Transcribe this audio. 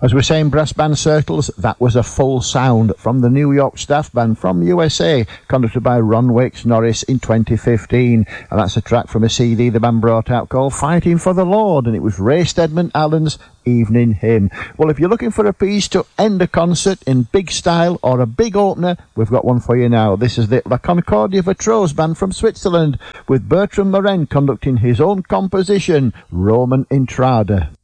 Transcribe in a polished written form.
As we're saying, brass band circles, that was a full sound from the New York staff band from USA, conducted by Ron Wicks Norris in 2015. And that's a track from a CD the band brought out called Fighting for the Lord, and it was Ray Steadman Allen's Evening Hymn. Well, if you're looking for a piece to end a concert in big style or a big opener, we've got one for you now. This is the La Concordia Virtuose band from Switzerland, with Bertram Morin conducting his own composition, Roman Intrada.